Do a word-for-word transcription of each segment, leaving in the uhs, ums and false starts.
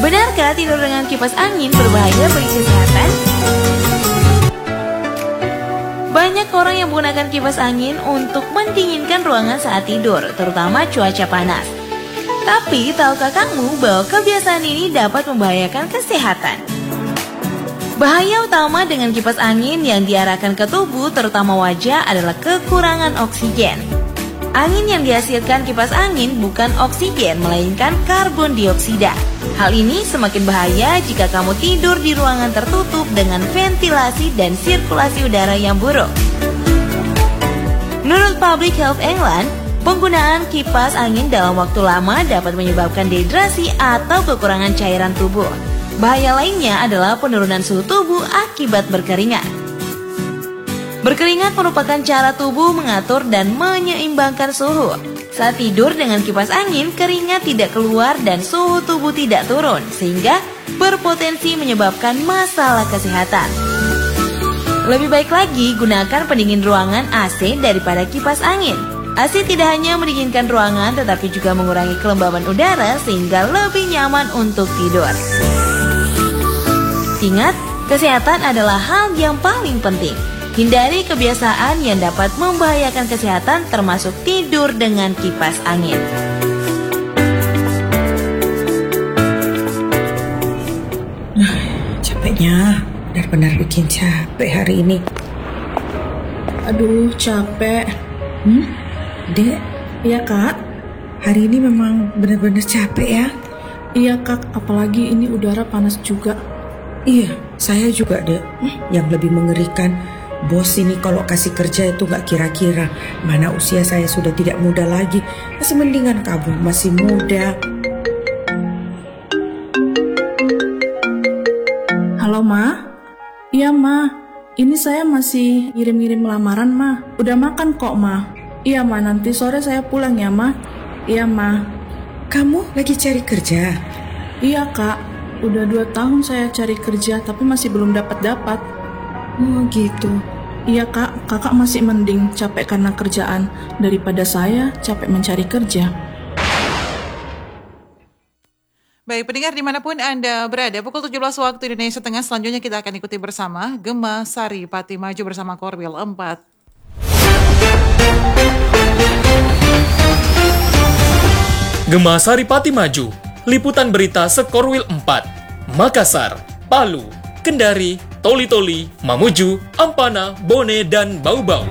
Benarkah tidur dengan kipas angin berbahaya bagi kesehatan? Banyak orang yang menggunakan kipas angin untuk mendinginkan ruangan saat tidur, terutama cuaca panas. Tapi, tahukah kamu bahwa kebiasaan ini dapat membahayakan kesehatan? Bahaya utama dengan kipas angin yang diarahkan ke tubuh, terutama wajah, adalah kekurangan oksigen. Angin yang dihasilkan kipas angin bukan oksigen, melainkan karbon dioksida. Hal ini semakin bahaya jika kamu tidur di ruangan tertutup dengan ventilasi dan sirkulasi udara yang buruk. Menurut Public Health England, penggunaan kipas angin dalam waktu lama dapat menyebabkan dehidrasi atau kekurangan cairan tubuh. Bahaya lainnya adalah penurunan suhu tubuh akibat berkeringat. Berkeringat merupakan cara tubuh mengatur dan menyeimbangkan suhu. Saat tidur dengan kipas angin, keringat tidak keluar dan suhu tubuh tidak turun, sehingga berpotensi menyebabkan masalah kesehatan. Lebih baik lagi, gunakan pendingin ruangan A C daripada kipas angin. A C tidak hanya mendinginkan ruangan, tetapi juga mengurangi kelembaban udara sehingga lebih nyaman untuk tidur. Ingat, kesehatan adalah hal yang paling penting. Hindari kebiasaan yang dapat membahayakan kesehatan, termasuk tidur dengan kipas angin. Capeknya, benar-benar bikin capek hari ini. Aduh, capek. Hmm? Dek, Iya, Kak. hari ini memang benar-benar capek ya? Iya, Kak. Apalagi ini udara panas juga. Iya, saya juga, Dek. Yang lebih mengerikan, bos ini kalau kasih kerja itu gak kira-kira. Mana usia saya sudah tidak muda lagi. Masih mendingan kamu, masih muda. Halo, Ma? Iya, Ma. Ini saya masih ngirim-ngirim lamaran, Ma. Udah makan kok, Ma. Iya, Ma. Nanti sore saya pulang ya, Ma. Iya, Ma. Kamu lagi cari kerja? Iya, Kak. Udah dua tahun saya cari kerja, tapi masih belum dapat-dapat. Oh gitu. Iya, Kak. Kakak masih mending capek karena kerjaan daripada saya capek mencari kerja. Baik, pendengar dimanapun Anda berada, pukul tujuh belas waktu Indonesia Tengah, selanjutnya kita akan ikuti bersama Gema Sari Pati Maju bersama Korwil empat. Gema Sari Pati Maju, liputan berita Sekorwil empat, Makassar, Palu, Kendari, Toli-Toli, Mamuju, Ampana, Bone, dan Bau-Bau.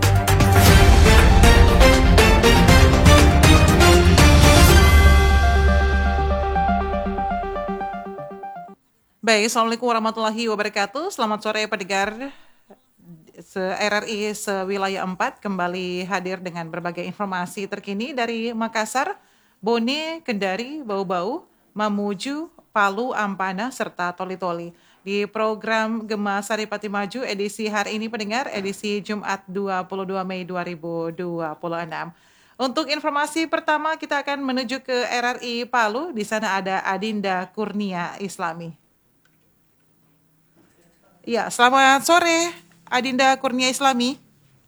Baik, Assalamualaikum warahmatullahi wabarakatuh. Selamat sore pendengar R R I sewilayah empat, kembali hadir dengan berbagai informasi terkini dari Makassar, Bone, Kendari, Bau-Bau, Mamuju, Palu, Ampana, serta Toli-Toli. Di program Gema Sari Pati Maju edisi hari ini pendengar, edisi Jumat dua puluh dua Mei dua ribu dua puluh enam. Untuk informasi pertama kita akan menuju ke R R I Palu. Di sana ada Adinda Kurnia Islami. Ya, selamat sore Adinda Kurnia Islami.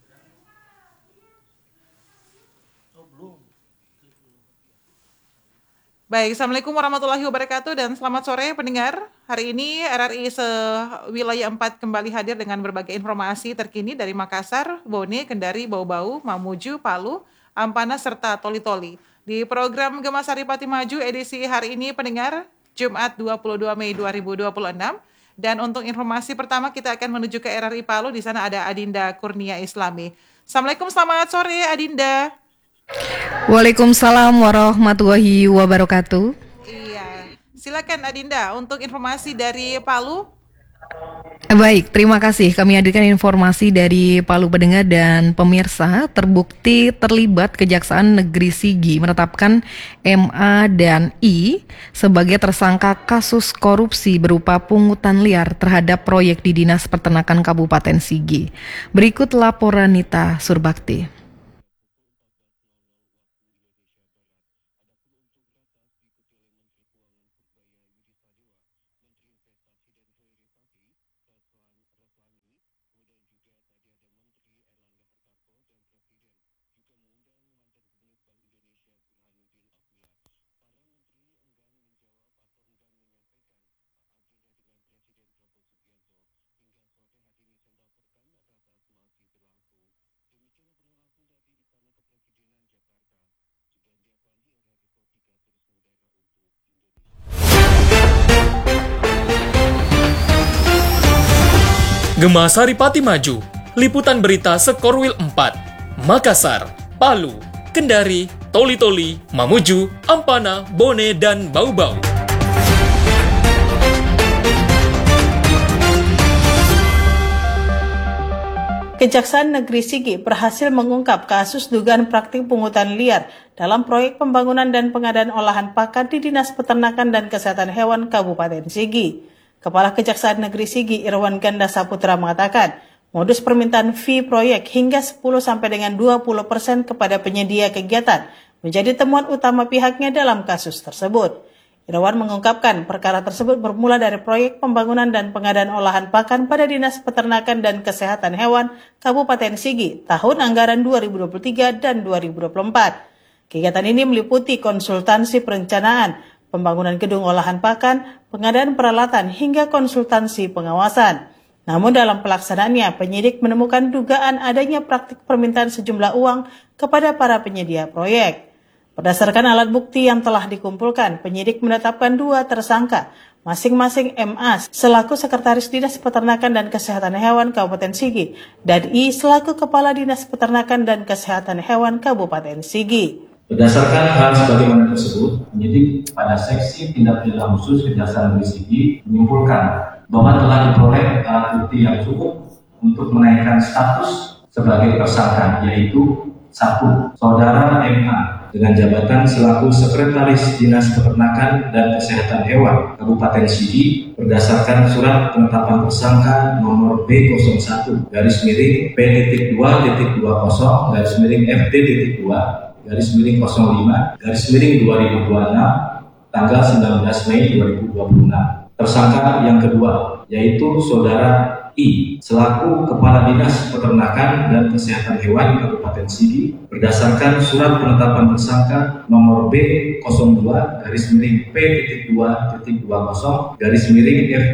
Baik, Assalamualaikum warahmatullahi wabarakatuh dan selamat sore pendengar. Hari ini R R I sewilayah empat kembali hadir dengan berbagai informasi terkini dari Makassar, Bone, Kendari, Bau-Bau, Mamuju, Palu, Ampana, serta Toli-Toli. Di program Gema Sari Pati Maju edisi hari ini pendengar, Jumat dua puluh dua Mei dua ribu dua puluh enam. Dan untuk informasi pertama kita akan menuju ke R R I Palu, di sana ada Adinda Kurnia Islami. Assalamualaikum, selamat sore Adinda. Waalaikumsalam warahmatullahi wabarakatuh. Iya, silakan Adinda untuk informasi dari Palu. Baik, terima kasih. Kami hadirkan informasi dari Palu pendengar dan pemirsa. Terbukti terlibat Kejaksaan Negeri Sigi menetapkan M A dan I sebagai tersangka kasus korupsi berupa pungutan liar terhadap proyek di Dinas Peternakan Kabupaten Sigi. Berikut laporan Nita Surbakti. Gema Saripati Maju, Liputan Berita Skorwil empat, Makassar, Palu, Kendari, Toli-Toli, Mamuju, Ampana, Bone, dan Bau-Bau. Kejaksaan Negeri Sigi berhasil mengungkap kasus dugaan praktik pungutan liar dalam proyek pembangunan dan pengadaan olahan pakan di Dinas Peternakan dan Kesehatan Hewan Kabupaten Sigi. Kepala Kejaksaan Negeri Sigi Irwan Ganda Saputra mengatakan, modus permintaan fee proyek hingga sepuluh sampai dengan dua puluh persen kepada penyedia kegiatan menjadi temuan utama pihaknya dalam kasus tersebut. Irwan mengungkapkan perkara tersebut bermula dari proyek pembangunan dan pengadaan olahan pakan pada Dinas Peternakan dan Kesehatan Hewan Kabupaten Sigi tahun anggaran dua ribu dua puluh tiga dan dua ribu dua puluh empat. Kegiatan ini meliputi konsultasi perencanaan, pembangunan gedung olahan pakan, pengadaan peralatan hingga konsultasi pengawasan. Namun dalam pelaksanaannya, penyidik menemukan dugaan adanya praktik permintaan sejumlah uang kepada para penyedia proyek. Berdasarkan alat bukti yang telah dikumpulkan, penyidik menetapkan dua tersangka, masing-masing M A selaku Sekretaris Dinas Peternakan dan Kesehatan Hewan Kabupaten Sigi, dan I selaku Kepala Dinas Peternakan dan Kesehatan Hewan Kabupaten Sigi. Berdasarkan hal sebagaimana tersebut, penyidik pada seksi tindak pidana khusus Kejaksaan Negeri Sigi menyimpulkan bahwa telah diperoleh alat bukti yang cukup untuk menaikkan status sebagai tersangka, yaitu satu. Saudara M A dengan jabatan selaku Sekretaris Dinas Peternakan dan Kesehatan Hewan Kabupaten Sigi berdasarkan surat penetapan tersangka nomor B nol satu garis miring P dua dua nol garis miring F T dua garis miring nol lima garis miring dua ribu dua puluh enam tanggal sembilan belas Mei dua ribu dua puluh enam. Tersangka yang kedua yaitu Saudara I selaku Kepala Dinas Peternakan dan Kesehatan Hewan Kabupaten Sigi berdasarkan surat penetapan tersangka nomor B nol dua garis miring P dua dua nol garis miring F T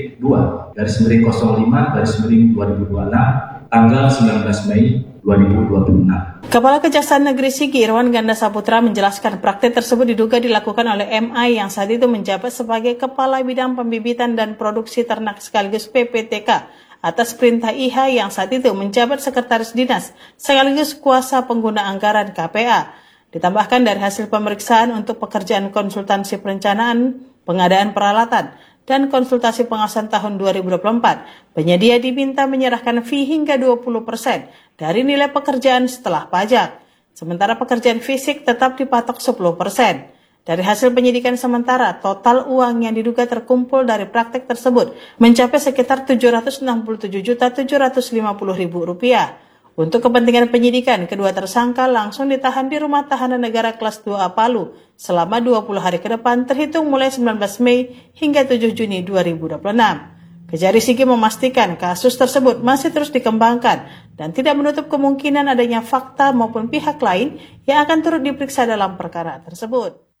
dua garis miring nol lima garis miring dua ribu dua puluh enam tanggal sembilan belas Mei dua ribu dua puluh enam. Kepala Kejaksaan Negeri Sigi Irwan Ganda Saputra menjelaskan praktik tersebut diduga dilakukan oleh M A yang saat itu menjabat sebagai Kepala Bidang Pembibitan dan Produksi Ternak sekaligus P P T K atas perintah I H yang saat itu menjabat Sekretaris Dinas sekaligus kuasa pengguna anggaran K P A. Ditambahkan dari hasil pemeriksaan untuk pekerjaan konsultasi perencanaan, pengadaan peralatan, dan konsultasi pengawasan tahun dua ribu dua puluh empat, penyedia diminta menyerahkan fee hingga dua puluh persen dari nilai pekerjaan setelah pajak. Sementara pekerjaan fisik tetap dipatok sepuluh persen. Dari hasil penyidikan sementara, total uang yang diduga terkumpul dari praktek tersebut mencapai sekitar tujuh ratus enam puluh tujuh juta tujuh ratus lima puluh ribu rupiah. Untuk kepentingan penyidikan, kedua tersangka langsung ditahan di Rumah Tahanan Negara Kelas dua A Palu selama dua puluh hari ke depan terhitung mulai sembilan belas Mei hingga tujuh Juni dua ribu dua puluh enam. Kejari Sigi memastikan kasus tersebut masih terus dikembangkan dan tidak menutup kemungkinan adanya fakta maupun pihak lain yang akan turut diperiksa dalam perkara tersebut.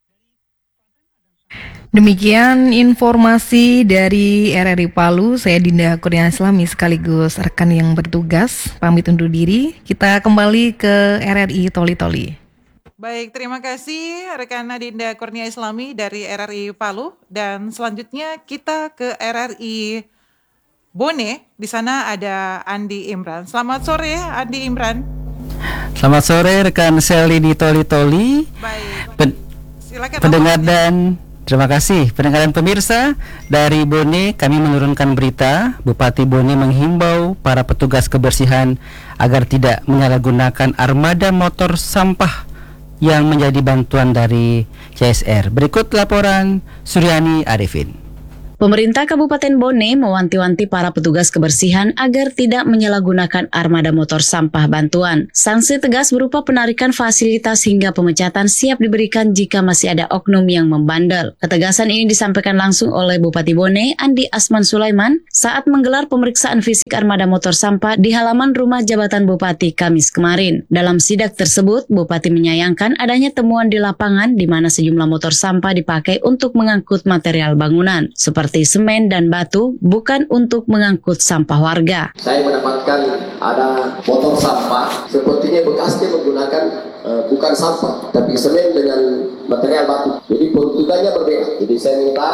Demikian informasi dari R R I Palu. Saya Dinda Kurnia Islami sekaligus rekan yang bertugas pamit undur diri. Kita kembali ke R R I Toli-Toli. Baik, terima kasih rekan Dinda Kurnia Islami dari R R I Palu. Dan selanjutnya kita ke R R I Bone. Di sana ada Andi Imran. Selamat sore Andi Imran. Selamat sore rekan Sally di Toli-Toli. Baik. Pen- Silakan. pendengar dan terima kasih pendengar dan pemirsa dari Bone. Kami menurunkan berita Bupati Bone menghimbau para petugas kebersihan agar tidak menyalahgunakan armada motor sampah yang menjadi bantuan dari C S R. Berikut laporan Suryani Arifin. Pemerintah Kabupaten Bone mewanti-wanti para petugas kebersihan agar tidak menyalahgunakan armada motor sampah bantuan. Sanksi tegas berupa penarikan fasilitas hingga pemecatan siap diberikan jika masih ada oknum yang membandel. Ketegasan ini disampaikan langsung oleh Bupati Bone, Andi Asman Sulaiman, saat menggelar pemeriksaan fisik armada motor sampah di halaman rumah jabatan Bupati Kamis kemarin. Dalam sidak tersebut, Bupati menyayangkan adanya temuan di lapangan di mana sejumlah motor sampah dipakai untuk mengangkut material bangunan, seperti semen dan batu, bukan untuk mengangkut sampah warga. Saya mendapatkan ada motor sampah, sepertinya bekasnya menggunakan uh, bukan sampah, tapi semen dengan material batu. Jadi peruntukannya berbeda. Jadi saya minta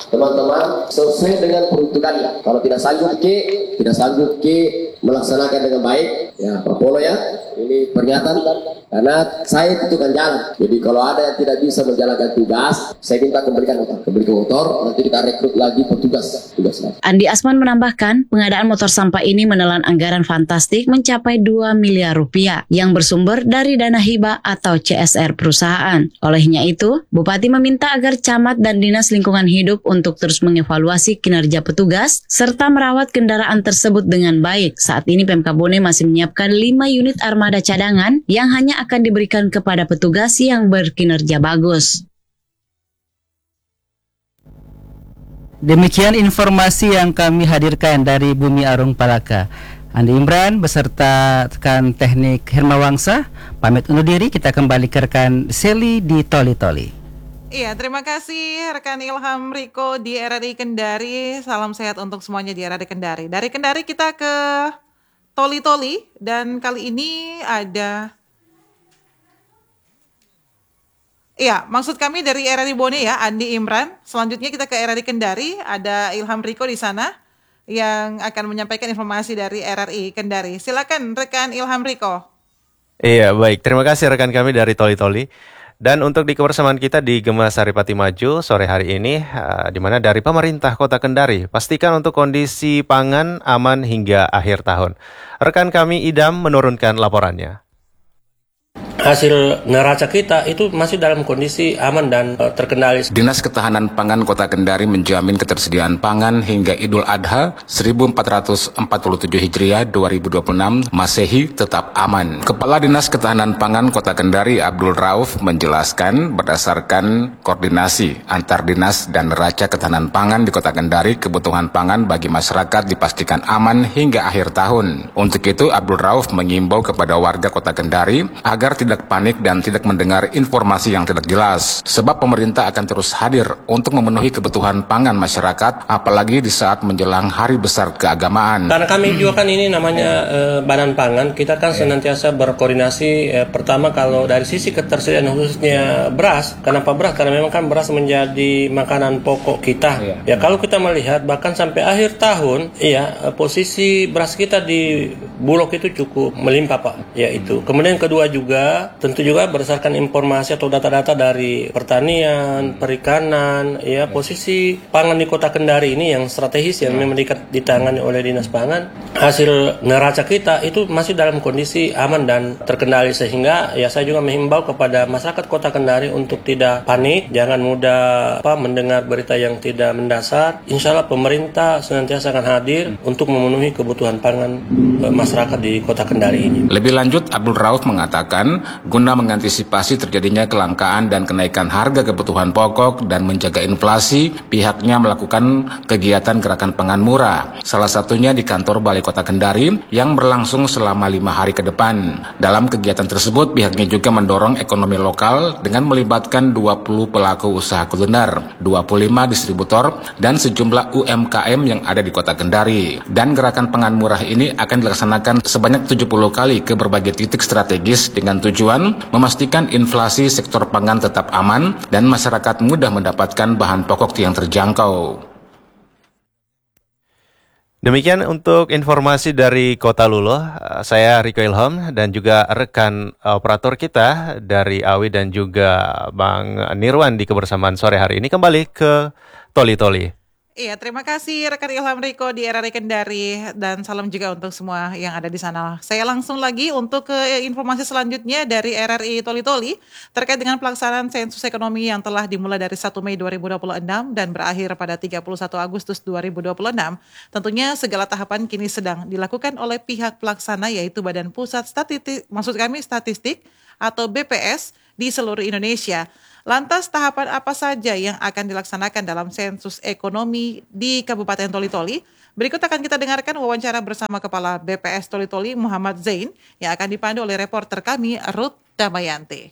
teman-teman sesuai dengan peruntukannya. Kalau tidak sanggup ke, tidak sanggup ke melaksanakan dengan baik, ya Pak Polo ya, ini pernyataan karena saya tentukan jalan. Jadi kalau ada yang tidak bisa menjalankan tugas, saya minta kembalikan motor, kembalikan motor, nanti kita rekrut lagi petugas. Tugas lagi. Andi Asman menambahkan, pengadaan motor sampah ini menelan anggaran fantastik mencapai dua miliar rupiah yang bersumber dari dana hibah atau C S R perusahaan. Olehnya itu, Bupati meminta agar camat dan Dinas Lingkungan Hidup untuk terus mengevaluasi kinerja petugas serta merawat kendaraan tersebut dengan baik. Saat ini Pemkab Bone masih menyiapkan lima unit armada cadangan yang hanya akan diberikan kepada petugas yang berkinerja bagus. Demikian informasi yang kami hadirkan dari Bumi Arung Palaka. Andi Imran beserta rekan teknik Hermawangsa pamit undur diri. Kita kembali ke rekan Seli di Toli Toli. Iya, terima kasih rekan Ilham Riko di R R I Kendari. Salam sehat untuk semuanya di R R I Kendari. Dari Kendari kita ke Toli Toli dan kali ini ada, iya, maksud kami dari R R I Bone ya, Andi Imran. Selanjutnya kita ke R R I Kendari, ada Ilham Riko di sana yang akan menyampaikan informasi dari R R I Kendari. Silakan rekan Ilham Riko. Iya, baik. Terima kasih rekan kami dari Toli Toli. Dan untuk di kebersamaan kita di Gema Saripati Maju sore hari ini, uh, di mana dari pemerintah Kota Kendari, pastikan untuk kondisi pangan aman hingga akhir tahun. Rekan kami Idam menurunkan laporannya. Hasil neraca kita itu masih dalam kondisi aman dan uh, terkendali. Dinas Ketahanan Pangan Kota Kendari menjamin ketersediaan pangan hingga Idul Adha seribu empat ratus empat puluh tujuh Hijriah dua ribu dua puluh enam Masehi tetap aman. Kepala Dinas Ketahanan Pangan Kota Kendari Abdul Rauf menjelaskan berdasarkan koordinasi antar dinas dan neraca ketahanan pangan di Kota Kendari, kebutuhan pangan bagi masyarakat dipastikan aman hingga akhir tahun. Untuk itu Abdul Rauf mengimbau kepada warga Kota Kendari agar tidak tidak panik dan tidak mendengar informasi yang tidak jelas. Sebab pemerintah akan terus hadir untuk memenuhi kebutuhan pangan masyarakat, apalagi di saat menjelang hari besar keagamaan. Karena kami juga kan ini namanya eh, Badan Pangan, kita kan senantiasa berkoordinasi. Eh, pertama kalau dari sisi ketersediaan khususnya beras, kenapa beras? Karena memang kan beras menjadi makanan pokok kita. Ya kalau kita melihat bahkan sampai akhir tahun, iya posisi beras kita di Bulog itu cukup melimpah Pak. Ya itu. Kemudian kedua juga tentu juga berdasarkan informasi atau data-data dari pertanian, perikanan, ya posisi pangan di Kota Kendari ini yang strategis yang memang ditangani oleh Dinas Pangan, hasil neraca kita itu masih dalam kondisi aman dan terkendali, sehingga ya saya juga menghimbau kepada masyarakat Kota Kendari untuk tidak panik, jangan mudah apa mendengar berita yang tidak mendasar. Insya Allah pemerintah senantiasa akan hadir untuk memenuhi kebutuhan pangan e, masyarakat di Kota Kendari ini. Lebih lanjut Abdul Rauf mengatakan guna mengantisipasi terjadinya kelangkaan dan kenaikan harga kebutuhan pokok dan menjaga inflasi, pihaknya melakukan kegiatan gerakan pangan murah. Salah satunya di kantor Balai Kota Kendari yang berlangsung selama lima hari ke depan. Dalam kegiatan tersebut, pihaknya juga mendorong ekonomi lokal dengan melibatkan dua puluh pelaku usaha kuliner, dua puluh lima distributor, dan sejumlah U M K M yang ada di Kota Kendari. Dan gerakan pangan murah ini akan dilaksanakan sebanyak tujuh puluh kali ke berbagai titik strategis dengan tujuan memastikan inflasi sektor pangan tetap aman dan masyarakat mudah mendapatkan bahan pokok yang terjangkau. Demikian untuk informasi dari Kota Lulo. Saya Riko Ilham dan juga rekan operator kita dari Awi dan juga Bang Nirwan di kebersamaan sore hari ini kembali ke Toli Toli. Iya, terima kasih rekan Ilham Riko di R R I Kendari dan salam juga untuk semua yang ada di sana. Saya langsung lagi untuk ke informasi selanjutnya dari R R I Toli Toli terkait dengan pelaksanaan sensus ekonomi yang telah dimulai dari satu Mei dua ribu dua puluh enam dan berakhir pada tiga puluh satu Agustus dua ribu dua puluh enam. Tentunya segala tahapan kini sedang dilakukan oleh pihak pelaksana yaitu Badan Pusat Statistik, maksud kami Statistik atau B P S di seluruh Indonesia. Lantas tahapan apa saja yang akan dilaksanakan dalam sensus ekonomi di Kabupaten Toli Toli? Berikut akan kita dengarkan wawancara bersama Kepala B P S Toli Toli Muhammad Zain yang akan dipandu oleh reporter kami Ruth Damayanti.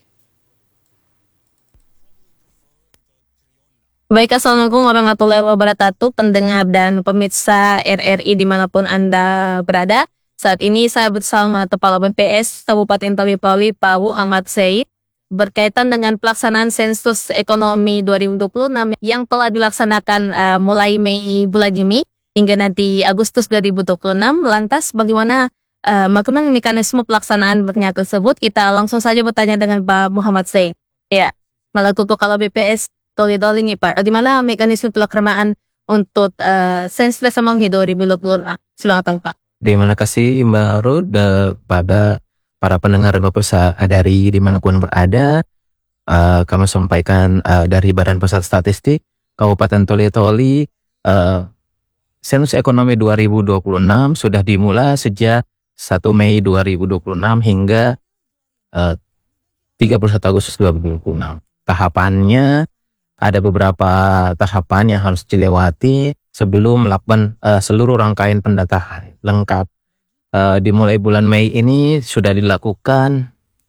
Baik, Assalamualaikum warahmatullahi wabarakatuh, pendengar dan pemirsa R R I dimanapun Anda berada. Saat ini saya bersama Kepala B P S Kabupaten Toli Toli Pak Muhammad Zain. berkaitan dengan pelaksanaan sensus ekonomi dua ribu dua puluh enam yang telah dilaksanakan uh, mulai Mei bulan Juni hingga nanti Agustus dua ribu dua puluh enam. Lantas bagaimana uh, bagaimana mekanisme pelaksanaan tersebut? Kita langsung saja bertanya dengan Pak Muhammad Zain. Ya, melakukan kalau B P S Toli-Toli nih Pak, di mana mekanisme pelaksanaan untuk uh, sensus ekonomi dua ribu dua puluh enam? Silakan Pak. Terima kasih Mbak Rud pada para pendengar dan pemirsa dari dimanapun berada. Uh, kami sampaikan uh, dari Badan Pusat Statistik Kabupaten Toli-Toli, uh, sensus ekonomi dua ribu dua puluh enam sudah dimulai sejak satu Mei dua ribu dua puluh enam hingga uh, tiga puluh satu Agustus dua ribu dua puluh enam. Tahapannya ada beberapa tahapan yang harus dilewati sebelum melakukan uh, seluruh rangkaian pendataan lengkap. Uh, dimulai bulan Mei ini sudah dilakukan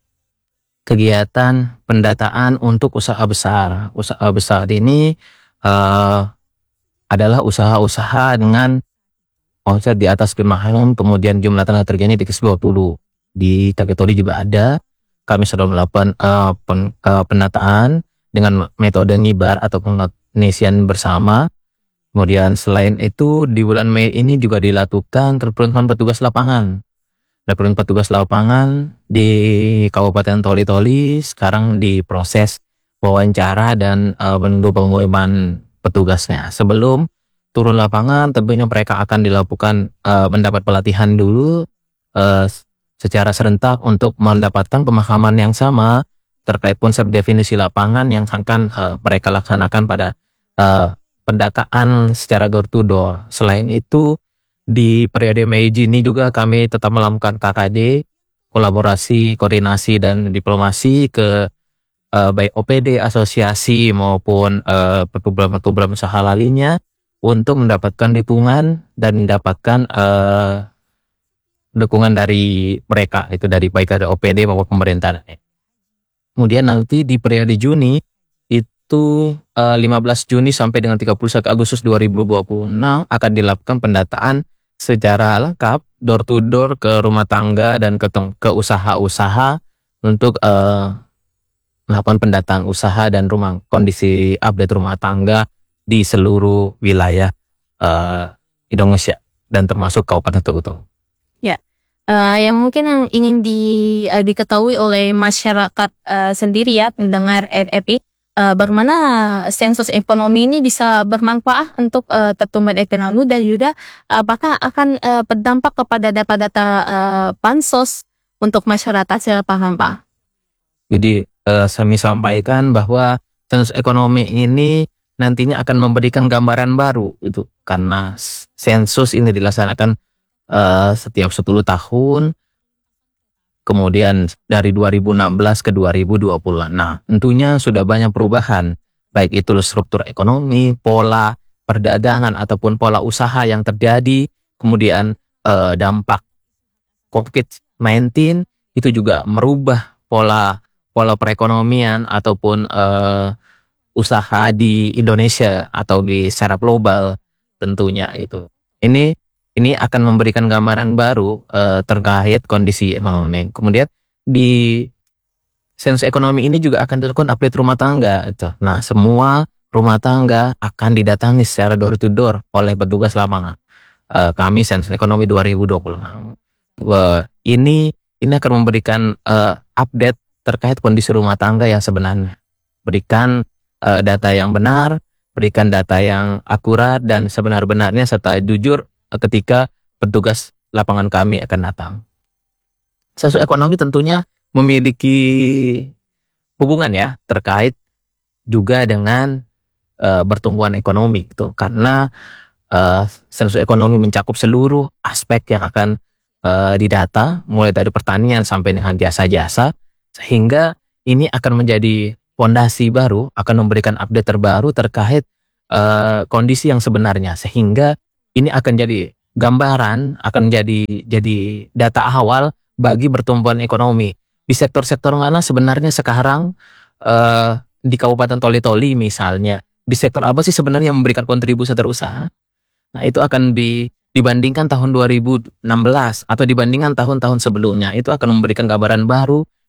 kegiatan pendataan untuk usaha besar. Usaha besar ini uh, adalah usaha-usaha dengan omset di atas lima M, kemudian jumlah tenaga kerjanya di atas dua puluh. Di Toli juga ada. Kami sudah melakukan uh, pen, uh, pendataan dengan metode ngibar atau pengisian bersama. Kemudian selain itu di bulan Mei ini juga dilakukan rekrutmen petugas lapangan. Rekrutmen petugas lapangan di Kabupaten Toli-Toli sekarang diproses wawancara dan uh, menunggu pengumuman petugasnya. Sebelum turun lapangan tentunya mereka akan dilakukan uh, mendapat pelatihan dulu uh, secara serentak untuk mendapatkan pemahaman yang sama terkait konsep definisi lapangan yang akan uh, mereka laksanakan pada uh, pendataan secara door to door. Selain itu, di periode Mei Juni juga kami tetap melakukan K K D, kolaborasi, koordinasi, dan diplomasi ke uh, baik O P D, asosiasi maupun uh, perkumpulan-perkumpulan usaha lainnya untuk mendapatkan dukungan dan mendapatkan uh, dukungan dari mereka, itu dari baik dari O P D maupun pemerintah. Kemudian nanti di periode Juni itu uh, lima belas Juni sampai dengan tiga puluh satu Agustus dua ribu dua puluh enam akan dilakukan pendataan secara lengkap door to door ke rumah tangga dan ke, ke usaha-usaha untuk uh, melakukan pendataan usaha dan rumah kondisi update rumah tangga di seluruh wilayah uh, Indonesia dan termasuk Kabupaten Toli-Toli. Ya. Uh, yang mungkin yang ingin di, uh, diketahui oleh masyarakat uh, sendiri ya, pendengar R R I, uh, bagaimana sensus ekonomi ini bisa bermanfaat untuk uh, pertumbuhan ekonomi dan juga apakah akan uh, berdampak kepada data-data uh, bansos untuk masyarakat, saya paham Pak. Jadi uh, kami sampaikan bahwa sensus ekonomi ini nantinya akan memberikan gambaran baru itu karena sensus ini dilaksanakan Uh, setiap sepuluh tahun, kemudian dari dua ribu enam belas ke dua ribu dua puluh. Nah, tentunya sudah banyak perubahan, baik itu struktur ekonomi, pola perdagangan ataupun pola usaha yang terjadi, kemudian uh, dampak covid sembilan belas itu juga merubah pola pola perekonomian ataupun uh, usaha di Indonesia atau di secara global tentunya itu. Ini Ini akan memberikan gambaran baru uh, terkait kondisi ekonomi. Kemudian di sensus ekonomi ini juga akan dilakukan update rumah tangga. Itu. Nah, semua rumah tangga akan didatangi secara door to door oleh petugas lapangan. Uh, kami sensus ekonomi dua ribu dua puluh. Uh, ini ini akan memberikan uh, update terkait kondisi rumah tangga yang sebenarnya. Berikan uh, data yang benar, berikan data yang akurat dan sebenar-benarnya serta jujur ketika petugas lapangan kami akan datang. Sensus ekonomi tentunya memiliki hubungan ya terkait juga dengan uh, pertumbuhan ekonomi itu karena uh, sensus ekonomi mencakup seluruh aspek yang akan uh, didata mulai dari pertanian sampai dengan jasa-jasa sehingga ini akan menjadi fondasi baru, akan memberikan update terbaru terkait uh, kondisi yang sebenarnya sehingga ini akan jadi gambaran, akan jadi jadi data awal bagi pertumbuhan ekonomi. Di sektor-sektor mana sebenarnya sekarang uh, di Kabupaten Toli-Toli misalnya, di sektor apa sih sebenarnya yang memberikan kontribusi terusaha? Nah itu akan di, dibandingkan tahun dua ribu enam belas atau dibandingkan tahun-tahun sebelumnya, itu akan memberikan gambaran baru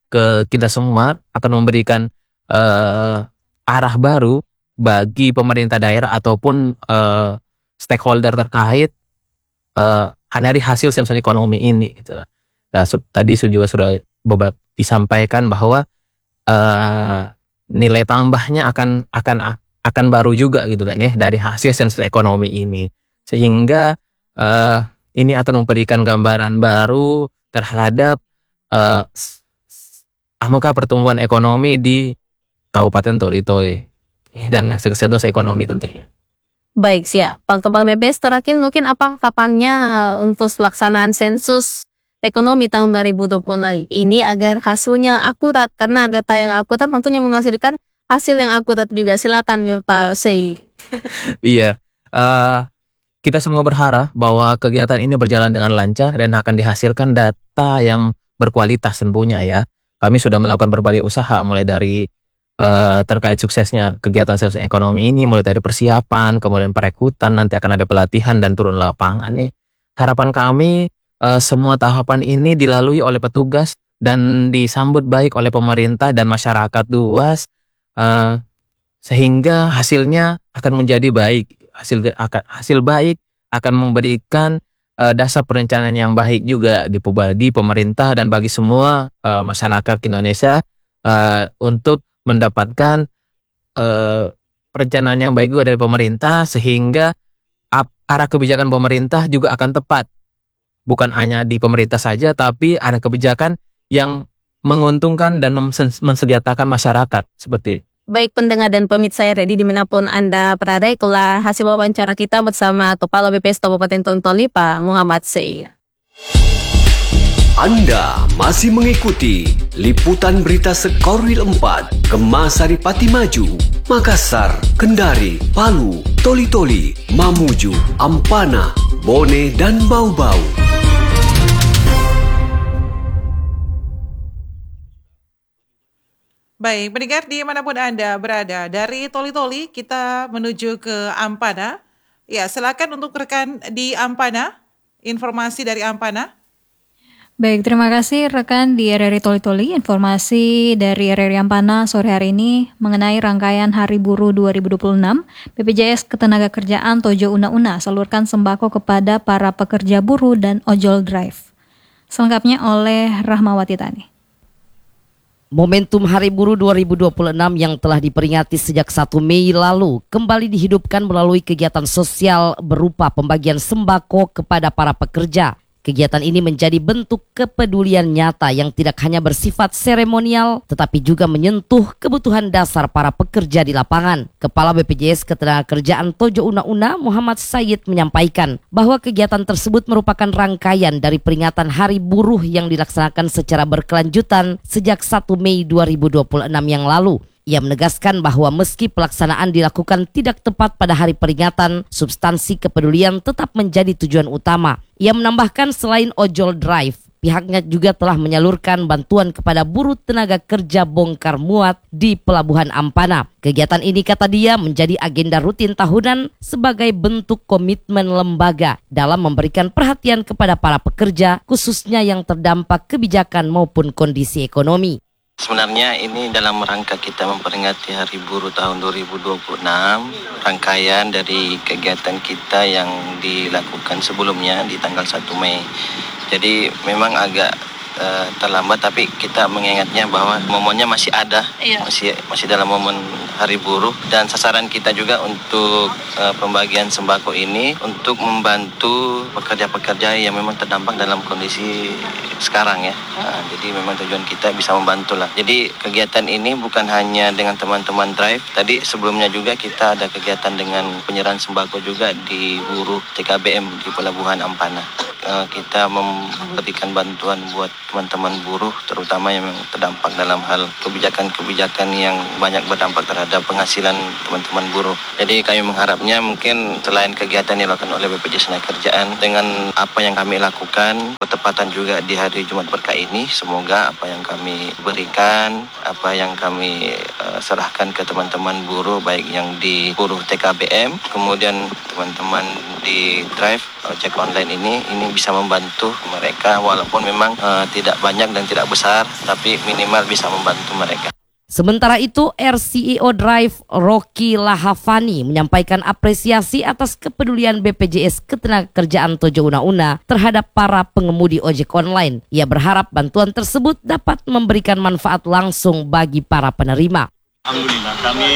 ke kita semua, akan memberikan uh, arah baru bagi pemerintah daerah ataupun uh, stakeholder terkait uh, dari hasil sensus ekonomi ini. Gitu. Nah, su- tadi juga sudah beberapa disampaikan bahwa uh, nilai tambahnya akan akan akan baru juga gitu kan ya dari hasil sensus ekonomi ini, sehingga uh, ini akan memberikan gambaran baru terhadap uh, angka pertumbuhan ekonomi di Kabupaten Toli-Toli dan sensus ekonomi tentunya. Baik, siap. Pak Kepala B P S terakhir mungkin apa kapannya untuk pelaksanaan sensus ekonomi tahun dua ribu dua puluh ini agar hasilnya akurat, karena data yang akurat tentunya menghasilkan hasil yang akurat juga. Silakan ya, Pak Sei. Iya, uh, kita semua berharap bahwa kegiatan ini berjalan dengan lancar dan akan dihasilkan data yang berkualitas tentunya ya. Kami sudah melakukan berbagai usaha mulai dari uh, terkait suksesnya kegiatan sensus ekonomi ini, mulai dari persiapan, kemudian perekrutan, nanti akan ada pelatihan dan turun lapangan nih. Harapan kami uh, semua tahapan ini dilalui oleh petugas dan disambut baik oleh pemerintah dan masyarakat luas, uh, sehingga hasilnya akan menjadi baik. Hasil akan hasil baik akan memberikan uh, dasar perencanaan yang baik juga di, di pemerintah dan bagi semua uh, masyarakat Indonesia uh, untuk mendapatkan uh, perencanaan yang baik juga dari pemerintah, sehingga ap, arah kebijakan pemerintah juga akan tepat, bukan hanya di pemerintah saja, tapi ada kebijakan yang menguntungkan dan mensediatakan masyarakat seperti. Baik pendengar dan pemirsa ready dimanapun Anda berada, itulah hasil wawancara kita bersama Kepala B P S Kabupaten Toli-Toli, Pak Muhammad Sei. Anda masih mengikuti liputan berita Sekorwil empat, Gemasari Pati Maju, Makassar, Kendari, Palu, Toli-Toli, Mamuju, Ampana, Bone, dan Bau-Bau. Baik, pendengar dimanapun Anda berada, dari Toli-Toli kita menuju ke Ampana. Ya, silakan untuk rekan di Ampana, informasi dari Ampana. Baik, terima kasih rekan di R R I Toli-Toli. Informasi dari R R I Ampana sore hari ini mengenai rangkaian Hari Buruh dua ribu dua puluh enam, B P J S Ketenagakerjaan Tojo Una-Una salurkan sembako kepada para pekerja buruh dan ojol drive. Selengkapnya oleh Rahmawati Tani. Momentum Hari Buruh dua ribu dua puluh enam yang telah diperingati sejak satu Mei lalu kembali dihidupkan melalui kegiatan sosial berupa pembagian sembako kepada para pekerja. Kegiatan ini menjadi bentuk kepedulian nyata yang tidak hanya bersifat seremonial tetapi juga menyentuh kebutuhan dasar para pekerja di lapangan. Kepala B P J S Ketenagakerjaan Tojo Una-Una Muhammad Sayyid menyampaikan bahwa kegiatan tersebut merupakan rangkaian dari peringatan Hari Buruh yang dilaksanakan secara berkelanjutan sejak satu Mei dua ribu dua puluh enam yang lalu. Ia menegaskan bahwa meski pelaksanaan dilakukan tidak tepat pada hari peringatan, substansi kepedulian tetap menjadi tujuan utama. Ia menambahkan selain ojol drive, pihaknya juga telah menyalurkan bantuan kepada buruh tenaga kerja bongkar muat di Pelabuhan Ampana. Kegiatan ini, kata dia, menjadi agenda rutin tahunan sebagai bentuk komitmen lembaga dalam memberikan perhatian kepada para pekerja, khususnya yang terdampak kebijakan maupun kondisi ekonomi. Sebenarnya ini dalam rangka kita memperingati Hari Buruh tahun dua ribu dua puluh enam, rangkaian dari kegiatan kita yang dilakukan sebelumnya di tanggal satu Mei. Jadi memang agak uh, terlambat, tapi kita mengingatnya bahwa momennya masih ada, iya. masih masih dalam momen Hari Buruh, dan sasaran kita juga untuk uh, pembagian sembako ini untuk membantu pekerja-pekerja yang memang terdampak dalam kondisi sekarang ya. Nah, jadi memang tujuan kita bisa membantu lah. Jadi kegiatan ini bukan hanya dengan teman-teman drive. Tadi sebelumnya juga kita ada kegiatan dengan penyerahan sembako juga di buruh T K B M di Pelabuhan Ampana. Uh, kita memberikan bantuan buat teman-teman buruh, terutama yang terdampak dalam hal kebijakan-kebijakan yang banyak berdampak terhadap penghasilan teman-teman buruh. Jadi kami mengharapnya mungkin selain kegiatan yang dilakukan oleh B P J S Ketenagakerjaan, dengan apa yang kami lakukan bertepatan juga di hari Jumat Berkah ini, semoga apa yang kami berikan, apa yang kami uh, serahkan ke teman-teman buruh, baik yang di buruh T K B M, kemudian teman-teman di drive ojek online ini, ini bisa membantu mereka walaupun memang uh, tidak banyak dan tidak besar, tapi minimal bisa membantu mereka. Sementara itu, R C E O Drive Rocky Lahavani menyampaikan apresiasi atas kepedulian B P J S Ketenagakerjaan Tojo Una-Una terhadap para pengemudi ojek online. Ia berharap bantuan tersebut dapat memberikan manfaat langsung bagi para penerima. Alhamdulillah, kami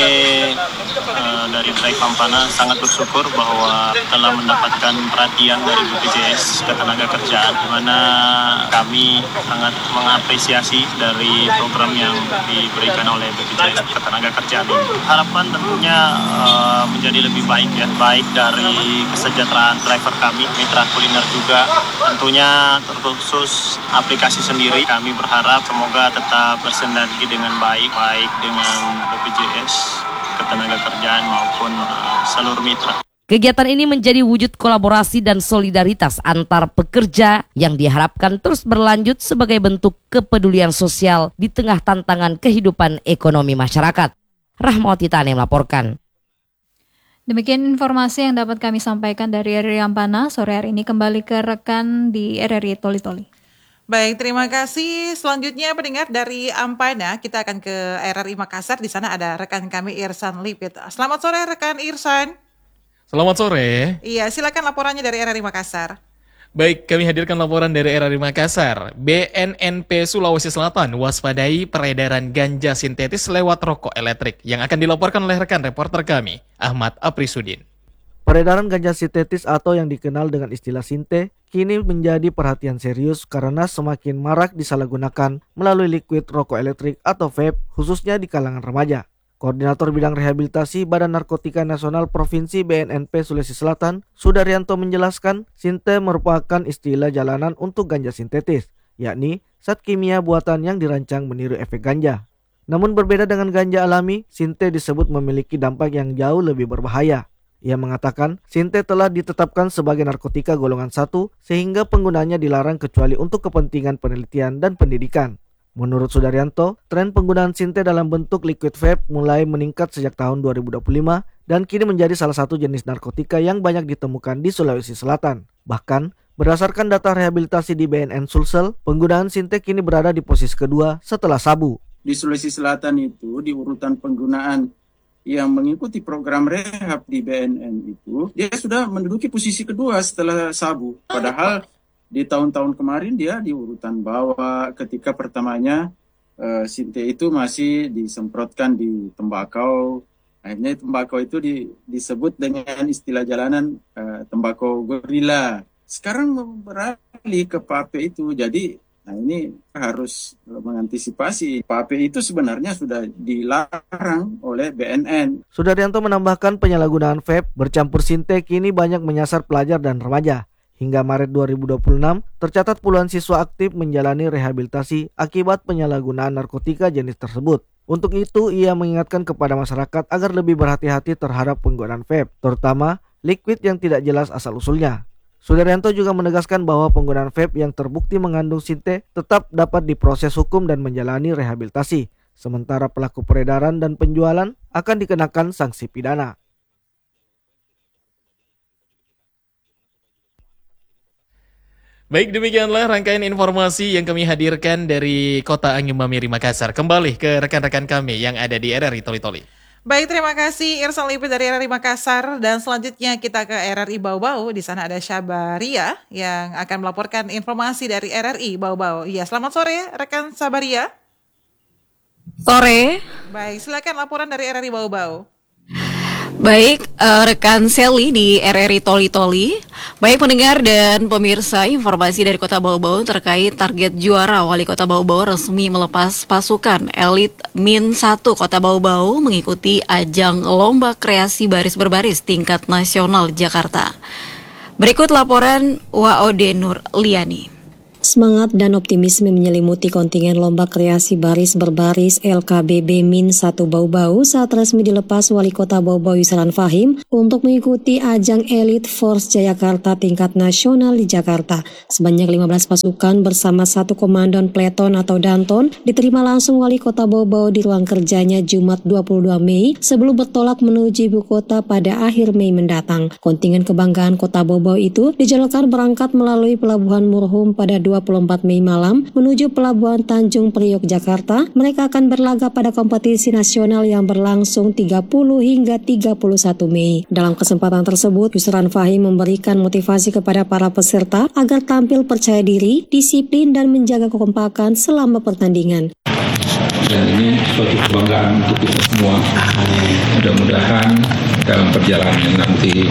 uh, dari Drive Ampana sangat bersyukur bahwa telah mendapatkan perhatian dari B P J S Ketenagakerjaan, di mana kami sangat mengapresiasi dari program yang diberikan oleh B P J S Ketenagakerjaan ini. Harapan tentunya uh, menjadi lebih baik ya, baik dari kesejahteraan driver kami, mitra kuliner juga, tentunya terkhusus aplikasi sendiri. Kami berharap semoga tetap bersinergi dengan baik, baik dengan B P J S Ketenagakerjaan maupun uh, seluruh mitra. Kegiatan ini menjadi wujud kolaborasi dan solidaritas antar pekerja yang diharapkan terus berlanjut sebagai bentuk kepedulian sosial di tengah tantangan kehidupan ekonomi masyarakat. Rahmawati Tane melaporkan. Demikian informasi yang dapat kami sampaikan dari R R I Ampana sore hari ini. Kembali ke rekan di R R I Toli Toli. Baik, terima kasih. Selanjutnya pendengar dari Ampana, kita akan ke R R I Makassar. Di sana ada rekan kami Irsan Lipit. Selamat sore rekan Irsan. Selamat sore. Iya, silakan laporannya dari R R I Makassar. Baik, kami hadirkan laporan dari R R I Makassar. B N N P Sulawesi Selatan waspadai peredaran ganja sintetis lewat rokok elektrik yang akan dilaporkan oleh rekan reporter kami, Ahmad Aprisudin. Peredaran ganja sintetis atau yang dikenal dengan istilah sinte kini menjadi perhatian serius karena semakin marak disalahgunakan melalui liquid rokok elektrik atau vape khususnya di kalangan remaja. Koordinator Bidang Rehabilitasi Badan Narkotika Nasional Provinsi B N N P Sulawesi Selatan, Sudaryanto menjelaskan, sinte merupakan istilah jalanan untuk ganja sintetis, yakni zat kimia buatan yang dirancang meniru efek ganja. Namun berbeda dengan ganja alami, sinte disebut memiliki dampak yang jauh lebih berbahaya. Ia mengatakan, sinte telah ditetapkan sebagai narkotika golongan satu sehingga penggunaannya dilarang kecuali untuk kepentingan penelitian dan pendidikan. Menurut Sudaryanto, tren penggunaan sinte dalam bentuk liquid vape mulai meningkat sejak tahun dua ribu dua puluh lima dan kini menjadi salah satu jenis narkotika yang banyak ditemukan di Sulawesi Selatan. Bahkan, berdasarkan data rehabilitasi di B N N Sulsel, penggunaan sinte kini berada di posisi kedua setelah sabu. Di Sulawesi Selatan itu, di urutan penggunaan yang mengikuti program rehab di B N N itu, dia sudah menduduki posisi kedua setelah sabu. Padahal di tahun-tahun kemarin dia di urutan bawah ketika pertamanya uh, sinte itu masih disemprotkan di tembakau. Akhirnya tembakau itu di, disebut dengan istilah jalanan uh, tembakau gorila. Sekarang beralih ke vape itu, jadi nah ini harus mengantisipasi. Vape itu sebenarnya sudah dilarang oleh B N N. Sudaryanto menambahkan penyalahgunaan vape bercampur sinte kini banyak menyasar pelajar dan remaja. Hingga Maret dua ribu dua puluh enam, tercatat puluhan siswa aktif menjalani rehabilitasi akibat penyalahgunaan narkotika jenis tersebut. Untuk itu, ia mengingatkan kepada masyarakat agar lebih berhati-hati terhadap penggunaan vape, terutama liquid yang tidak jelas asal-usulnya. Sudaryanto juga menegaskan bahwa penggunaan vape yang terbukti mengandung sinte tetap dapat diproses hukum dan menjalani rehabilitasi, sementara pelaku peredaran dan penjualan akan dikenakan sanksi pidana. Baik, demikianlah rangkaian informasi yang kami hadirkan dari Kota Angin Mamiri Makassar. Kembali ke rekan-rekan kami yang ada di R R I Toli Toli. Baik, terima kasih Irsan Lipit dari R R I Makassar. Dan selanjutnya kita ke R R I Bau-Bau. Di sana ada Syabaria yang akan melaporkan informasi dari R R I Bau-Bau. Ya, selamat sore rekan Syabaria. Sore. Baik, silakan laporan dari R R I Bau-Bau. Baik, uh, rekan Sally di R R I Toli Toli. Baik pendengar dan pemirsa, informasi dari Kota Bau-Bau terkait target juara Wali Kota Bau-Bau resmi melepas pasukan elit Min satu Kota Bau-Bau mengikuti ajang Lomba Kreasi Baris Berbaris tingkat nasional Jakarta. Berikut laporan W O D Nur Liani. Semangat dan optimisme menyelimuti kontingen lomba kreasi baris berbaris L K B B Min satu Bau-Bau saat resmi dilepas Wali Kota Bau-Bau Yusran Fahim untuk mengikuti ajang Elite Force Jayakarta tingkat nasional di Jakarta. Sebanyak lima belas pasukan bersama satu komandan Pleton atau Danton diterima langsung Wali Kota Bau-Bau di ruang kerjanya Jumat dua puluh dua Mei sebelum bertolak menuju ibu kota pada akhir Mei mendatang. Kontingen kebanggaan Kota Bau-Bau itu dijadwalkan berangkat melalui Pelabuhan Murhum pada dua puluh empat Mei malam menuju Pelabuhan Tanjung Priok, Jakarta. Mereka akan berlaga pada kompetisi nasional yang berlangsung tiga puluh hingga tiga puluh satu Mei. Dalam kesempatan tersebut, Yusran Fahim memberikan motivasi kepada para peserta agar tampil percaya diri, disiplin, dan menjaga kekompakan selama pertandingan. Dan ini suatu kebanggaan untuk kita semua. Mudah-mudahan dalam perjalanan nanti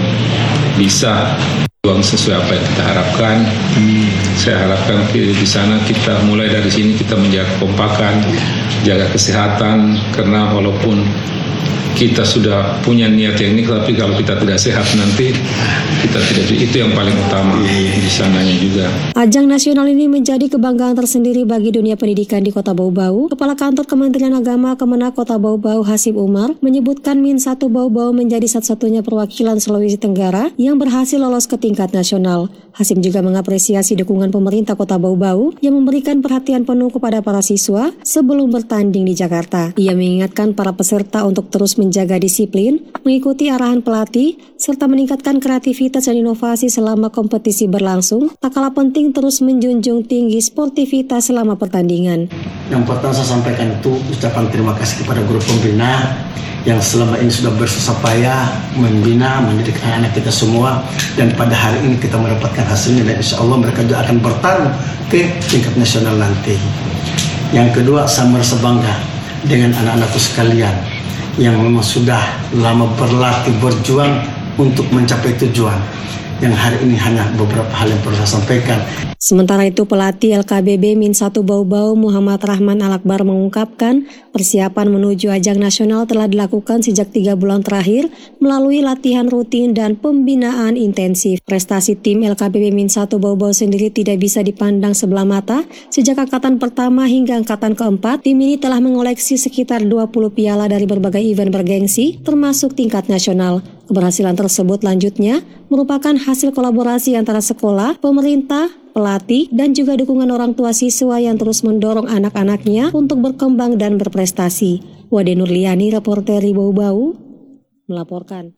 bisa uang sesuai apa yang kita harapkan. Hmm. Saya harapkan di sana kita mulai dari sini kita menjaga kekompakan, jaga kesehatan, karena walaupun kita sudah punya niat yang ini, tapi kalau kita tidak sehat nanti kita tidak, itu yang paling utama di sananya juga. Ajang nasional ini menjadi kebanggaan tersendiri bagi dunia pendidikan di Kota Bau-Bau. Kepala Kantor Kementerian Agama Kemenak Kota Bau-Bau Hasim Umar menyebutkan Min satu Bau-Bau menjadi satu-satunya perwakilan Sulawesi Tenggara yang berhasil lolos ke tingkat nasional. Hasim juga mengapresiasi dukungan pemerintah Kota Bau-Bau yang memberikan perhatian penuh kepada para siswa sebelum bertanding di Jakarta. Ia mengingatkan para peserta untuk terus menjaga disiplin, mengikuti arahan pelatih, serta meningkatkan kreativitas dan inovasi selama kompetisi berlangsung. Tak kalah penting terus menjunjung tinggi sportivitas selama pertandingan. Yang pertama saya sampaikan itu ucapan terima kasih kepada guru pembina yang selama ini sudah bersusah payah membina, mendidik anak-anak kita semua, dan pada hari ini kita mendapatkan hasilnya, dan insya Allah mereka juga akan bertarung ke tingkat nasional nanti. Yang kedua, saya merasa bangga dengan anak-anakku sekalian yang memang sudah lama berlatih, berjuang untuk mencapai tujuan. Yang hari ini hanya beberapa hal yang perlu saya sampaikan. Sementara itu, pelatih L K B B Min satu Bau-Bau Muhammad Rahman Al-Akbar mengungkapkan persiapan menuju ajang nasional telah dilakukan sejak tiga bulan terakhir melalui latihan rutin dan pembinaan intensif. Prestasi tim L K B B Min satu Bau-Bau sendiri tidak bisa dipandang sebelah mata. Sejak angkatan pertama hingga angkatan keempat, tim ini telah mengoleksi sekitar dua puluh piala dari berbagai event bergengsi, termasuk tingkat nasional. Keberhasilan tersebut lanjutnya merupakan hasil kolaborasi antara sekolah, pemerintah, pelatih, dan juga dukungan orang tua siswa yang terus mendorong anak-anaknya untuk berkembang dan berprestasi. Wade Nurliani, reporter di Bau-Bau, melaporkan.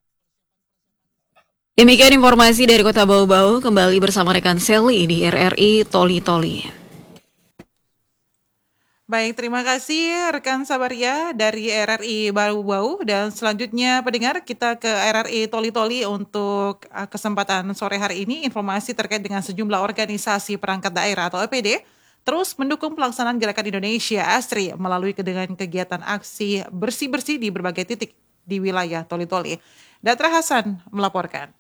Demikian informasi dari Kota Bau-Bau, kembali bersama rekan Sally di R R I Toli Toli. Baik, terima kasih rekan Sabaria dari R R I Bau-Bau, dan selanjutnya pendengar kita ke R R I Toli Toli untuk kesempatan sore hari ini. Informasi terkait dengan sejumlah organisasi perangkat daerah atau O P D terus mendukung pelaksanaan Gerakan Indonesia Asri melalui dengan kegiatan aksi bersih-bersih di berbagai titik di wilayah Toli Toli. Datra Hasan melaporkan.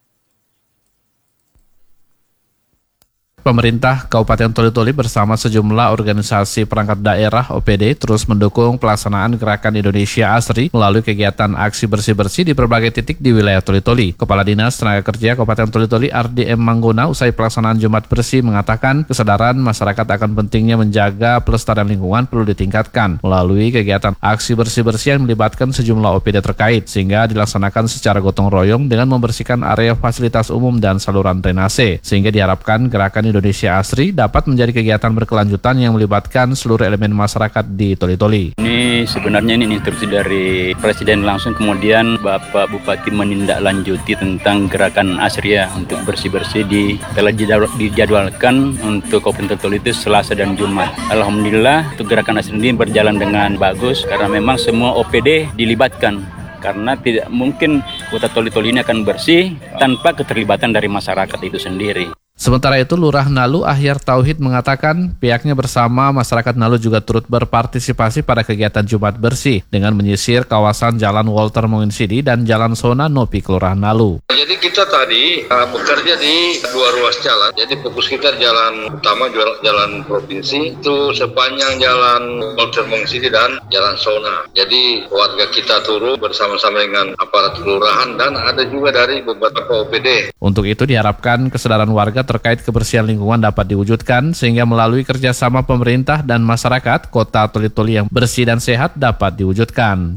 Pemerintah Kabupaten Toli Toli bersama sejumlah organisasi perangkat daerah O P D terus mendukung pelaksanaan Gerakan Indonesia Asri melalui kegiatan aksi bersih-bersih di berbagai titik di wilayah Toli Toli. Kepala Dinas Tenaga Kerja Kabupaten Toli Toli R D M Mangguna usai pelaksanaan Jumat Bersih mengatakan kesadaran masyarakat akan pentingnya menjaga pelestarian lingkungan perlu ditingkatkan melalui kegiatan aksi bersih-bersih yang melibatkan sejumlah O P D terkait sehingga dilaksanakan secara gotong royong dengan membersihkan area fasilitas umum dan saluran drainase sehingga diharapkan Gerakan Indonesia Asri dapat menjadi kegiatan berkelanjutan yang melibatkan seluruh elemen masyarakat di Toli Toli. Ini sebenarnya ini instruksi dari Presiden langsung, kemudian Bapak Bupati menindaklanjuti tentang Gerakan Asri ya, untuk bersih-bersih di telah dijadwalkan untuk Kabupaten Toli itu Selasa dan Jumat. Alhamdulillah untuk Gerakan Asri ini berjalan dengan bagus karena memang semua O P D dilibatkan. Karena tidak mungkin Kota Toli Toli ini akan bersih tanpa keterlibatan dari masyarakat itu sendiri. Sementara itu, Lurah Nalu Ahyar Tauhid mengatakan pihaknya bersama masyarakat Nalu juga turut berpartisipasi pada kegiatan Jumat Bersih dengan menyisir kawasan Jalan Walter Moinsidi dan Jalan Sona Nopi Kelurahan Nalu. Jadi kita tadi uh, bekerja di dua ruas jalan. Jadi fokus kita jalan utama, jalan provinsi itu sepanjang Jalan Walter Moinsidi dan Jalan Sona. Jadi warga kita turun bersama-sama dengan aparat kelurahan dan ada juga dari beberapa O P D. Untuk itu diharapkan kesadaran warga terkait kebersihan lingkungan dapat diwujudkan sehingga melalui kerjasama pemerintah dan masyarakat, kota Toli-Toli yang bersih dan sehat dapat diwujudkan.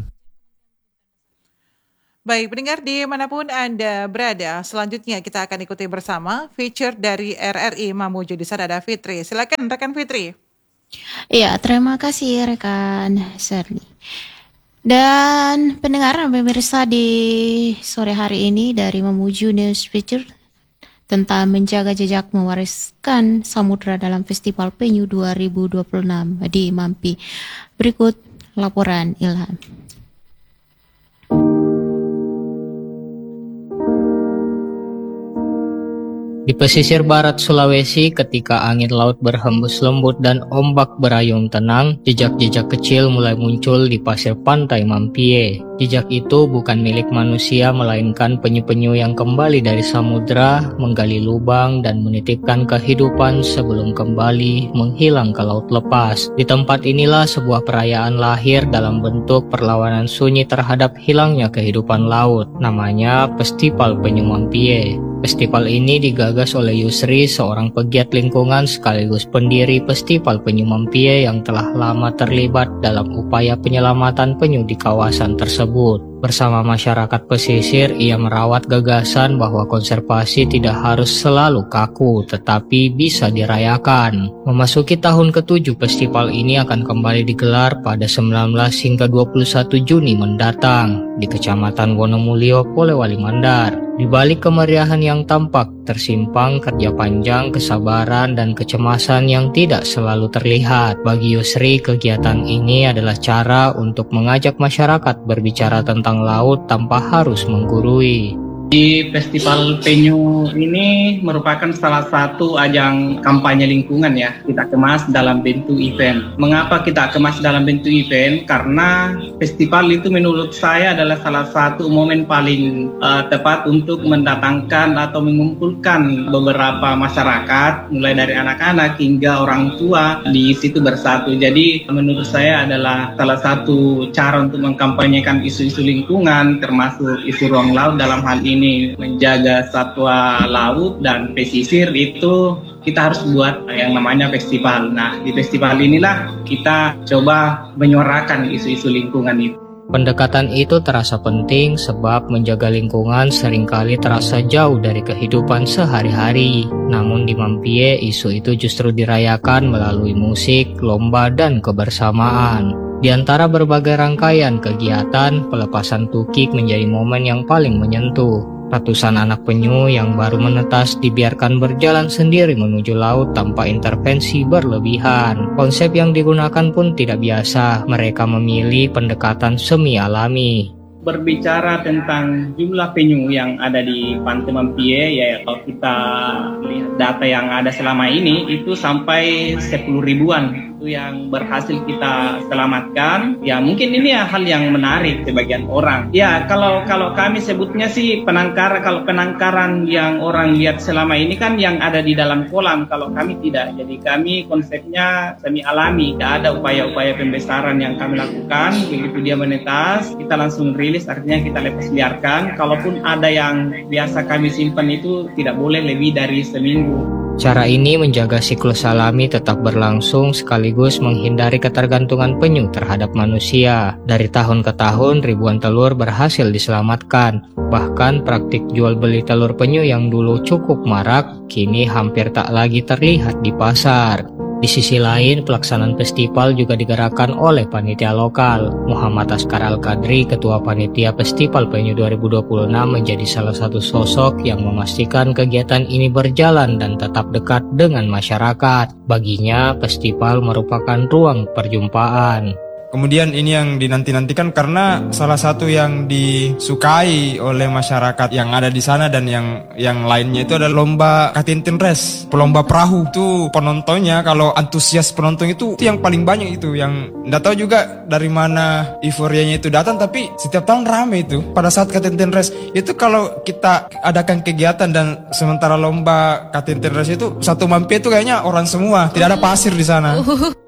Baik, pendengar dimanapun Anda berada, selanjutnya kita akan ikuti bersama feature dari R R I Mamuju. Di sana ada Fitri. Silakan rekan Fitri. Iya, terima kasih rekan Shirley. Dan pendengar pemirsa di sore hari ini dari Mamuju News Feature tentang menjaga jejak mewariskan samudra dalam Festival Penyu dua ribu dua puluh enam di Mampi. Berikut laporan Ilham. Di pesisir barat Sulawesi, ketika angin laut berhembus lembut dan ombak berayun tenang, jejak-jejak kecil mulai muncul di pasir pantai Mampie. Jejak itu bukan milik manusia, melainkan penyu-penyu yang kembali dari samudra, menggali lubang dan menitipkan kehidupan sebelum kembali menghilang ke laut lepas. Di tempat inilah sebuah perayaan lahir dalam bentuk perlawanan sunyi terhadap hilangnya kehidupan laut. Namanya Festival Penyu Mampie. Festival ini digagas oleh Yusri, seorang pegiat lingkungan sekaligus pendiri Festival Penyu Mampie yang telah lama terlibat dalam upaya penyelamatan penyu di kawasan tersebut. Bersama masyarakat pesisir, ia merawat gagasan bahwa konservasi tidak harus selalu kaku, tetapi bisa dirayakan. Memasuki tahun ketujuh, festival ini akan kembali digelar pada sembilan belas hingga dua puluh satu Juni mendatang di Kecamatan Wonomulyo, Polewali Mandar. Di balik kemeriahan yang tampak, tersimpang kerja panjang, kesabaran, dan kecemasan yang tidak selalu terlihat. Bagi Yusri, kegiatan ini adalah cara untuk mengajak masyarakat berbicara tentang laut tanpa harus menggurui. Di Festival Penyu ini merupakan salah satu ajang kampanye lingkungan ya, kita kemas dalam bentuk event. Mengapa kita kemas dalam bentuk event? Karena festival itu menurut saya adalah salah satu momen paling uh, tepat untuk mendatangkan atau mengumpulkan beberapa masyarakat, mulai dari anak-anak hingga orang tua di situ bersatu. Jadi menurut saya adalah salah satu cara untuk mengkampanyekan isu-isu lingkungan, termasuk isu ruang laut dalam hal ini. Ini menjaga satwa laut dan pesisir, itu kita harus buat yang namanya festival. Nah, di festival inilah kita coba menyuarakan isu-isu lingkungan itu. Pendekatan itu terasa penting sebab menjaga lingkungan seringkali terasa jauh dari kehidupan sehari-hari. Namun di Mampie, isu itu justru dirayakan melalui musik, lomba, dan kebersamaan. Di antara berbagai rangkaian kegiatan, pelepasan tukik menjadi momen yang paling menyentuh. Ratusan anak penyu yang baru menetas dibiarkan berjalan sendiri menuju laut tanpa intervensi berlebihan. Konsep yang digunakan pun tidak biasa. Mereka memilih pendekatan semi alami. Berbicara tentang jumlah penyu yang ada di Pantai Mampie, ya kalau kita lihat data yang ada selama ini itu sampai sepuluh ribuan itu yang berhasil kita selamatkan. Ya mungkin ini ya hal yang menarik sebagian orang. Ya kalau kalau kami sebutnya sih penangkaran. Kalau penangkaran yang orang lihat selama ini kan yang ada di dalam kolam, kalau kami tidak. Jadi kami konsepnya semi alami, tidak ada upaya-upaya pembesaran yang kami lakukan. Begitu dia menetas, kita langsung rilis, artinya kita lepas biarkan. Kalaupun ada yang biasa kami simpan itu tidak boleh lebih dari seminggu. Cara ini menjaga siklus alami tetap berlangsung sekaligus menghindari ketergantungan penyu terhadap manusia. Dari tahun ke tahun, ribuan telur berhasil diselamatkan. Bahkan praktik jual beli telur penyu yang dulu cukup marak, kini hampir tak lagi terlihat di pasar. Di sisi lain, pelaksanaan festival juga digerakkan oleh panitia lokal. Muhammad Askar Al-Kadri, Ketua Panitia Festival Penyu dua ribu dua puluh enam, menjadi salah satu sosok yang memastikan kegiatan ini berjalan dan tetap dekat dengan masyarakat. Baginya, festival merupakan ruang perjumpaan. Kemudian ini yang dinanti-nantikan karena salah satu yang disukai oleh masyarakat yang ada di sana dan yang yang lainnya itu adalah lomba Katintin Race, lomba perahu. Itu penontonnya, kalau antusias penonton itu, itu yang paling banyak itu. Yang nggak tahu juga dari mana euforianya itu datang, tapi setiap tahun rame itu pada saat Katintin Race. Itu kalau kita adakan kegiatan dan sementara lomba Katintin Race itu satu Mampie itu kayaknya orang semua, tidak ada pasir di sana.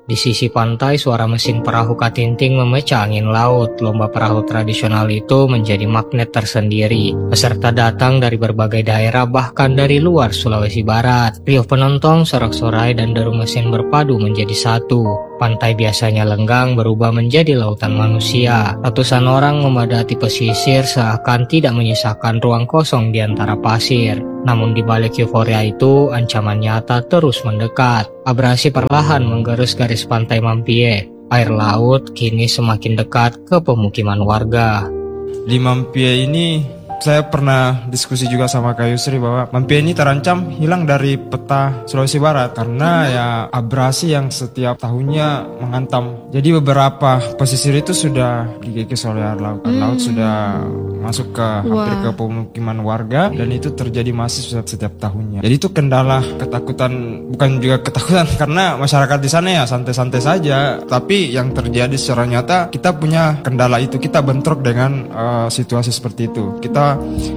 Di sisi pantai, suara mesin perahu katinting memecah angin laut. Lomba perahu tradisional itu menjadi magnet tersendiri. Peserta datang dari berbagai daerah, bahkan dari luar Sulawesi Barat. Riuh penonton, sorak-sorai, dan deru mesin berpadu menjadi satu. Pantai biasanya lenggang berubah menjadi lautan manusia. Ratusan orang memadati pesisir seakan tidak menyisakan ruang kosong di antara pasir. Namun di balik euforia itu, ancaman nyata terus mendekat. Abrasi perlahan menggerus garis pantai Mampie. Air laut kini semakin dekat ke pemukiman warga. Di Mampie ini saya pernah diskusi juga sama Kak Yusri bahwa Mampie ini terancam hilang dari peta Sulawesi Barat karena ya abrasi yang setiap tahunnya menghantam. Jadi beberapa pesisir itu sudah dikikis oleh air laut. Air laut sudah masuk ke hampir ke pemukiman warga dan itu terjadi masif setiap, setiap tahunnya. Jadi itu kendala ketakutan, bukan juga ketakutan karena masyarakat di sana ya santai-santai saja. Tapi yang terjadi secara nyata kita punya kendala itu, kita bentrok dengan uh, situasi seperti itu. Kita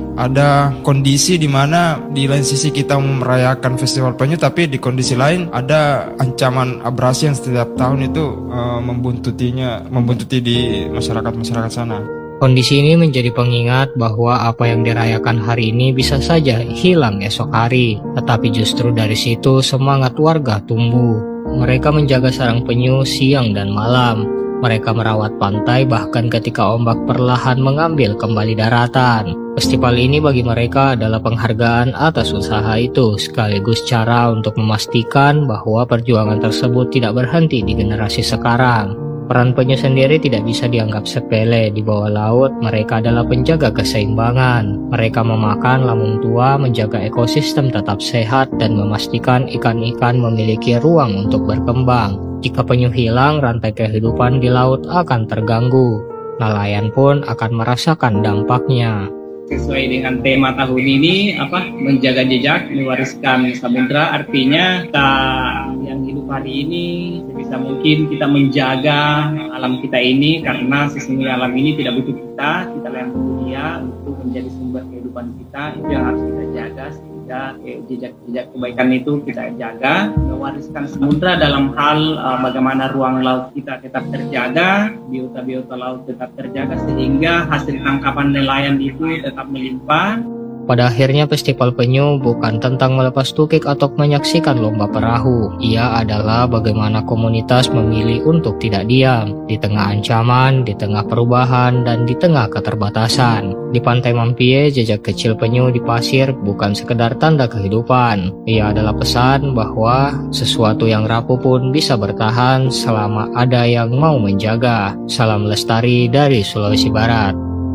ada kondisi di mana di lain sisi kita merayakan festival penyu, tapi di kondisi lain ada ancaman abrasi yang setiap tahun itu uh, membuntutinya, membuntuti di masyarakat-masyarakat sana. Kondisi ini menjadi pengingat bahwa apa yang dirayakan hari ini bisa saja hilang esok hari. Tetapi justru dari situ semangat warga tumbuh. Mereka menjaga sarang penyu siang dan malam. Mereka merawat pantai bahkan ketika ombak perlahan mengambil kembali daratan. Festival ini bagi mereka adalah penghargaan atas usaha itu, sekaligus cara untuk memastikan bahwa perjuangan tersebut tidak berhenti di generasi sekarang. Peran penyu sendiri tidak bisa dianggap sepele. Di bawah laut, mereka adalah penjaga keseimbangan. Mereka memakan lambung tua, menjaga ekosistem tetap sehat, dan memastikan ikan-ikan memiliki ruang untuk berkembang. Jika penyu hilang, rantai kehidupan di laut akan terganggu. Nelayan pun akan merasakan dampaknya. Sesuai dengan tema tahun ini, apa menjaga jejak, mewariskan samudra, artinya kita yang hidup hari ini sebisa mungkin kita menjaga alam kita ini, karena sesungguhnya alam ini tidak butuh kita, kita yang butuh dia untuk menjadi sumber kehidupan kita. Itu yang harus kita jaga, sehingga jejak-jejak kebaikan itu kita jaga, mewariskan samudra dalam hal uh, bagaimana ruang laut kita tetap terjaga, biota-biota laut tetap terjaga, sehingga hasil tangkapan nelayan itu tetap melimpah. Pada akhirnya festival penyu bukan tentang melepas tukik atau menyaksikan lomba perahu. Ia adalah bagaimana komunitas memilih untuk tidak diam di tengah ancaman, di tengah perubahan, dan di tengah keterbatasan. Di pantai Mampie, jejak kecil penyu di pasir bukan sekedar tanda kehidupan. Ia adalah pesan bahwa sesuatu yang rapuh pun bisa bertahan selama ada yang mau menjaga. Salam lestari dari Sulawesi Barat.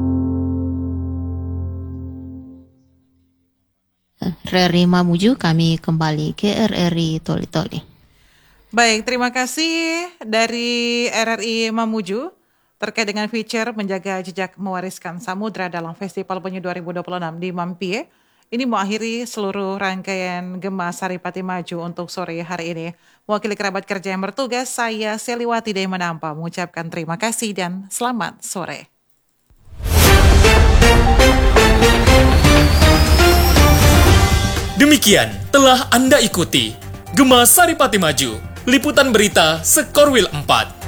R R I Mamuju, kami kembali ke R R I Toli Toli. Baik, terima kasih dari R R I Mamuju terkait dengan feature menjaga jejak mewariskan samudra dalam Festival Penyu dua ribu dua puluh enam di Mampie. Ini mengakhiri seluruh rangkaian Gema Saripati Maju untuk sore hari ini. Mewakili kerabat kerja yang bertugas, saya Seliwati Dai Menampa mengucapkan terima kasih dan selamat sore. Demikian telah Anda ikuti Gema Saripati Maju, liputan berita Sekorwil empat.